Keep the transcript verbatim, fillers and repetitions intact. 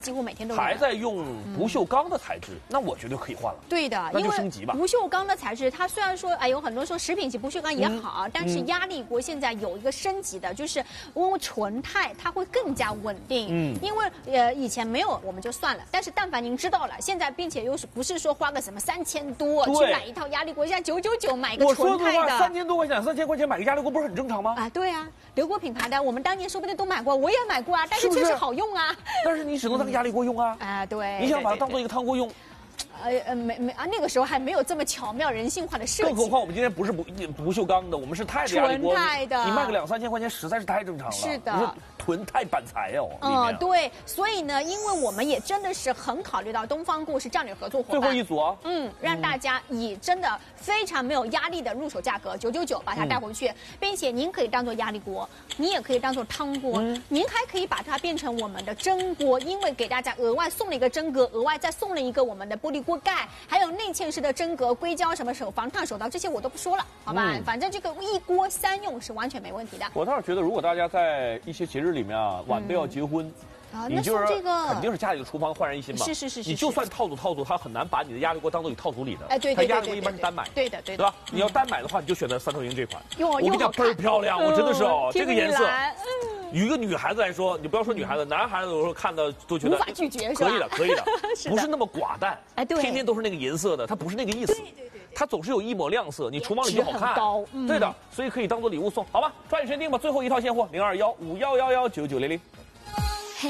几乎每天都用还在用不锈钢的材质，嗯、那我觉得可以换了。 对的， 那就升级吧。 不锈钢的材质，它虽然说哎有很多说食品级不锈钢也好，嗯、但是压力锅现在有一个升级的，就是因为纯钛它会更加稳定。嗯，因为呃以前没有我们就算了，但是但凡您知道了，现在并且又是不是说花个什么三千多去买一套压力锅，现在九九九买一个纯钛的。 我说的话，三千多块钱、两三千块钱买个压力锅不是很正常吗？ 啊，对啊，德国品牌的，我们当年说不定都买过，我也买过啊，但是确实好用啊。 但是你只能当压力锅用啊。 啊，对， 你想把它当做一个汤锅用， 呃呃，没没啊，那个时候还没有这么巧妙人性化的设计。 更何况我们今天不是不不锈钢的，我们是钛的压力锅， 纯钛的， 你卖个两三千块钱实在是太正常了。 是的， 你说纯钛板材哦。 嗯，对，所以呢，因为我们也真的是很考虑到东方固是战略合作伙伴， 最后一组啊， 嗯，让大家以真的非常没有压力的入手价格九九九把它带回去，嗯、并且您可以当做压力锅，你也可以当做汤锅，嗯、您还可以把它变成我们的蒸锅，因为给大家额外送了一个蒸锅，额外再送了一个我们的玻璃锅盖，还有内嵌式的蒸锅、硅胶什么手防烫手刀这些我都不说了，好吧？嗯、反正这个一锅三用是完全没问题的。 我倒是觉得，如果大家在一些节日里面啊，晚辈要结婚。嗯啊， 你就是这个肯定是家里的厨房焕然一新嘛。 是是是是。 你就算套组套组，它很难把你的压力锅当做你套组里的。 哎，对对对对。 它压力锅一般是单买。 对的对的。 对吧？你要单买的话，你就选择三头鹰这款。 哟， 我跟你讲，倍儿漂亮，我真的是哦，这个颜色。 嗯。 一个女孩子来说，你不要说女孩子，男孩子有时候看到都觉得无法拒绝， 可以的，可以的，不是那么寡淡。 哎，对。 天天都是那个银色的，它不是那个意思。 对对对。 它总是有一抹亮色，你厨房里就好看。 高。 对的，所以可以当做礼物送，好吧？抓紧选定吧，最后一套现货零二幺五幺幺幺九九零零。